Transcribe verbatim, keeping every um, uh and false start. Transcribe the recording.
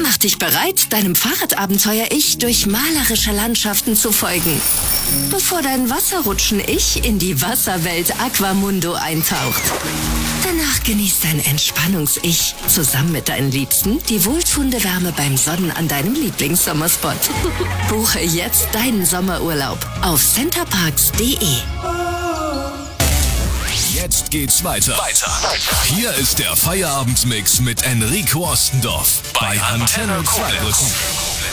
Mach dich bereit, deinem Fahrradabenteuer-Ich durch malerische Landschaften zu folgen, bevor dein Wasserrutschen-Ich in die Wasserwelt Aquamundo eintaucht. Danach genießt dein Entspannungs-Ich zusammen mit deinen Liebsten die wohltuende Wärme beim Sonnen an deinem Lieblingssommerspot. Buche jetzt deinen Sommerurlaub auf centerparks punkt de. Jetzt geht's weiter. Weiter. Hier ist der Feierabendmix mit Enrico Ostendorf bei Antenne Zweibrücken.